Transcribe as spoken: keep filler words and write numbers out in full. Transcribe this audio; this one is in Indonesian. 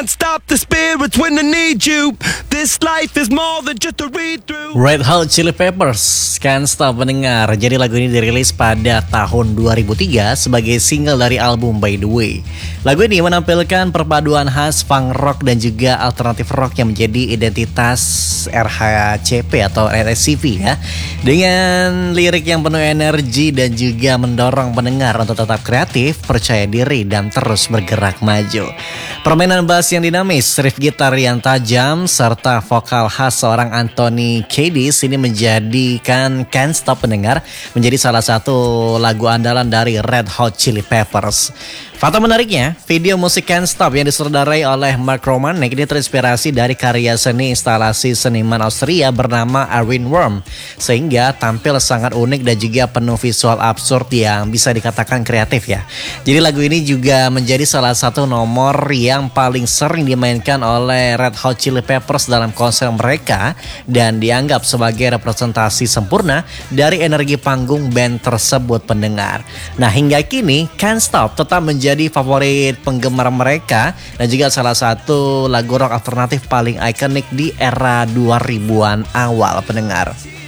can't stop the spirits when I need you. This life is more than just a read through. Red Hot Chili Peppers, Can't Stop mendengar. Jadi lagu ini dirilis pada tahun dua ribu tiga sebagai single dari album By The Way. Lagu ini menampilkan perpaduan khas funk rock dan juga alternatif rock yang menjadi identitas R H C P atau R S C V ya. Dengan lirik yang penuh energi dan juga mendorong pendengar untuk tetap kreatif, percaya diri dan terus bergerak maju. Permainan bass yang dinamis, riff gitar yang tajam, serta vokal khas seorang Anthony Kiedis ini menjadikan Can't Stop pendengar menjadi salah satu lagu andalan dari Red Hot Chili Peppers. Fakta menariknya, video musik Can't Stop yang disutradarai oleh Mark Romanek ini terinspirasi dari karya seni instalasi seniman Austria bernama Erwin Worm, sehingga tampil sangat unik dan juga penuh visual absurd yang bisa dikatakan kreatif ya. Jadi lagu ini juga menjadi salah satu nomor yang paling sering dimainkan oleh Red Hot Chili Peppers dalam konser mereka dan dianggap sebagai representasi sempurna dari energi panggung band tersebut pendengar. Nah hingga kini Can't Stop tetap menjadi jadi favorit penggemar mereka dan juga salah satu lagu rock alternatif paling ikonik di era dua ribuan awal pendengar.